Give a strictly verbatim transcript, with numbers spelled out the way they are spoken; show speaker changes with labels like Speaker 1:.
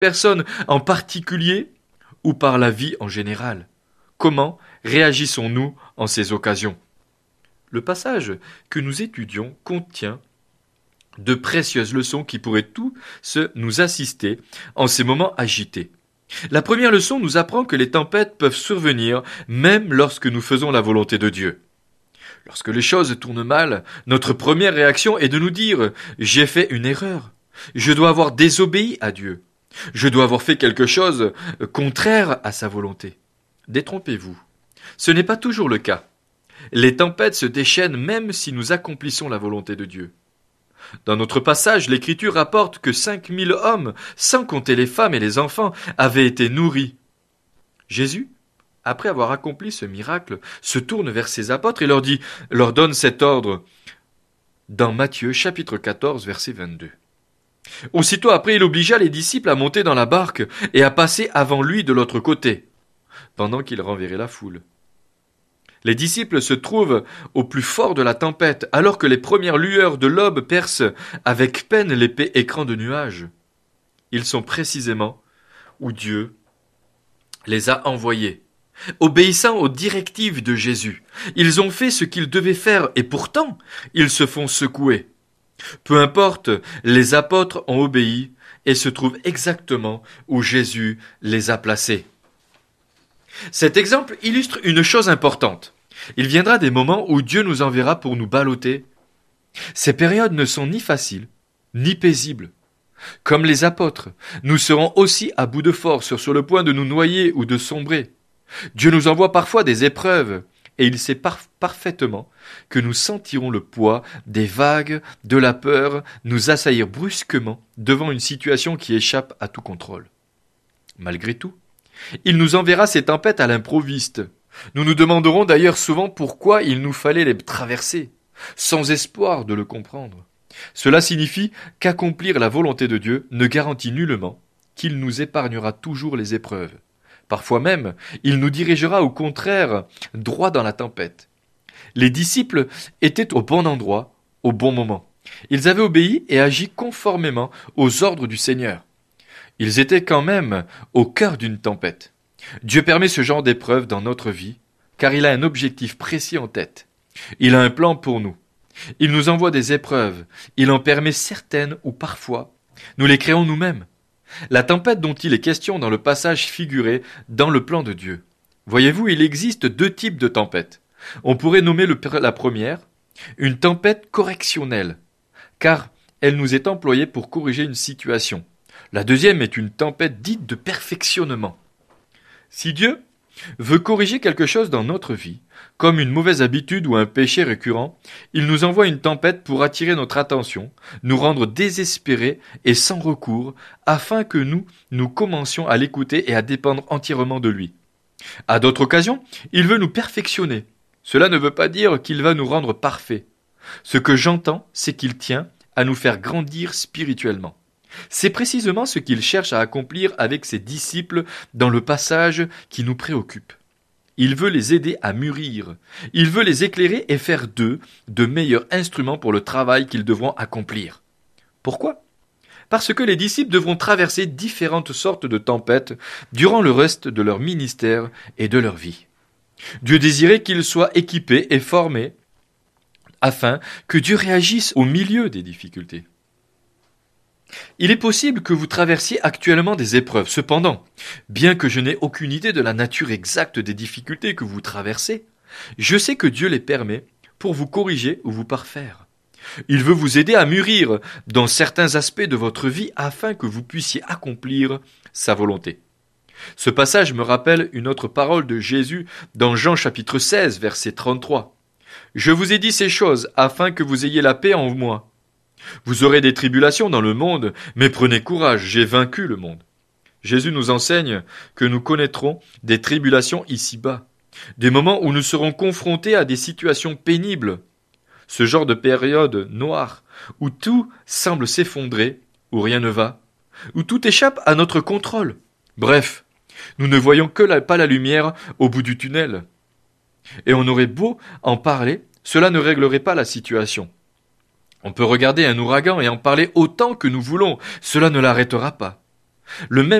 Speaker 1: personne en particulier ou par la vie en général? Comment réagissons-nous en ces occasions? Le passage que nous étudions contient de précieuses leçons qui pourraient tous nous assister en ces moments agités. La première leçon nous apprend que les tempêtes peuvent survenir même lorsque nous faisons la volonté de Dieu. Lorsque les choses tournent mal, notre première réaction est de nous dire « j'ai fait une erreur, je dois avoir désobéi à Dieu, je dois avoir fait quelque chose contraire à sa volonté ». Détrompez-vous, ce n'est pas toujours le cas. Les tempêtes se déchaînent même si nous accomplissons la volonté de Dieu. Dans notre passage, l'Écriture rapporte que cinq mille hommes, sans compter les femmes et les enfants, avaient été nourris. Jésus, après avoir accompli ce miracle, se tourne vers ses apôtres et leur dit, leur donne cet ordre dans Matthieu chapitre quatorze verset vingt-deux. Aussitôt après, il obligea les disciples à monter dans la barque et à passer avant lui de l'autre côté, pendant qu'il renverrait la foule. Les disciples se trouvent au plus fort de la tempête, alors que les premières lueurs de l'aube percent avec peine l'épais écran de nuages. Ils sont précisément où Dieu les a envoyés, obéissant aux directives de Jésus. Ils ont fait ce qu'ils devaient faire, et pourtant, ils se font secouer. Peu importe, les apôtres ont obéi et se trouvent exactement où Jésus les a placés. Cet exemple illustre une chose importante. Il viendra des moments où Dieu nous enverra pour nous balloter. Ces périodes ne sont ni faciles, ni paisibles. Comme les apôtres, nous serons aussi à bout de force, sur le point de nous noyer ou de sombrer. Dieu nous envoie parfois des épreuves, et il sait par- parfaitement que nous sentirons le poids des vagues, de la peur, nous assaillir brusquement devant une situation qui échappe à tout contrôle. Malgré tout, il nous enverra ces tempêtes à l'improviste. Nous nous demanderons d'ailleurs souvent pourquoi il nous fallait les traverser, sans espoir de le comprendre. Cela signifie qu'accomplir la volonté de Dieu ne garantit nullement qu'il nous épargnera toujours les épreuves. Parfois même, il nous dirigera au contraire droit dans la tempête. Les disciples étaient au bon endroit, au bon moment. Ils avaient obéi et agi conformément aux ordres du Seigneur. Ils étaient quand même au cœur d'une tempête. Dieu permet ce genre d'épreuve dans notre vie, car il a un objectif précis en tête. Il a un plan pour nous. Il nous envoie des épreuves. Il en permet certaines ou parfois, nous les créons nous-mêmes. La tempête dont il est question dans le passage figuré dans le plan de Dieu. Voyez-vous, il existe deux types de tempêtes. On pourrait nommer le, la première une tempête correctionnelle, car elle nous est employée pour corriger une situation. La deuxième est une tempête dite de perfectionnement. Si Dieu veut corriger quelque chose dans notre vie, comme une mauvaise habitude ou un péché récurrent, il nous envoie une tempête pour attirer notre attention, nous rendre désespérés et sans recours, afin que nous, nous commencions à l'écouter et à dépendre entièrement de lui. À d'autres occasions, il veut nous perfectionner. Cela ne veut pas dire qu'il va nous rendre parfaits. Ce que j'entends, c'est qu'il tient à nous faire grandir spirituellement. C'est précisément ce qu'il cherche à accomplir avec ses disciples dans le passage qui nous préoccupe. Il veut les aider à mûrir. Il veut les éclairer et faire d'eux de meilleurs instruments pour le travail qu'ils devront accomplir. Pourquoi ? Parce que les disciples devront traverser différentes sortes de tempêtes durant le reste de leur ministère et de leur vie. Dieu désirait qu'ils soient équipés et formés afin que Dieu réagisse au milieu des difficultés. Il est possible que vous traversiez actuellement des épreuves. Cependant, bien que je n'ai aucune idée de la nature exacte des difficultés que vous traversez, je sais que Dieu les permet pour vous corriger ou vous parfaire. Il veut vous aider à mûrir dans certains aspects de votre vie afin que vous puissiez accomplir sa volonté. Ce passage me rappelle une autre parole de Jésus dans Jean chapitre seize, verset trente-trois. « Je vous ai dit ces choses afin que vous ayez la paix en moi. Vous aurez des tribulations dans le monde, mais prenez courage, j'ai vaincu le monde. » Jésus nous enseigne que nous connaîtrons des tribulations ici-bas, des moments où nous serons confrontés à des situations pénibles, ce genre de période noire, où tout semble s'effondrer, où rien ne va, où tout échappe à notre contrôle. Bref, nous ne voyons que la, pas la lumière au bout du tunnel. Et on aurait beau en parler, cela ne réglerait pas la situation. On peut regarder un ouragan et en parler autant que nous voulons, cela ne l'arrêtera pas. Le même